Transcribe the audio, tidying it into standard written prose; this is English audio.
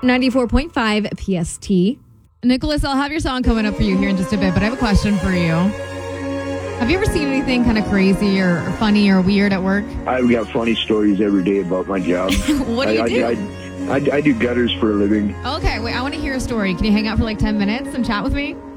94.5 PST. Nicholas, I'll have your song coming up for you here in just a bit, but I have a question for you. Have you ever seen anything kind of crazy or funny or weird at work? I've got funny stories every day about my job. What do you do? I do gutters for a living. Okay, wait, I want to hear a story. Can you hang out for like 10 minutes and chat with me?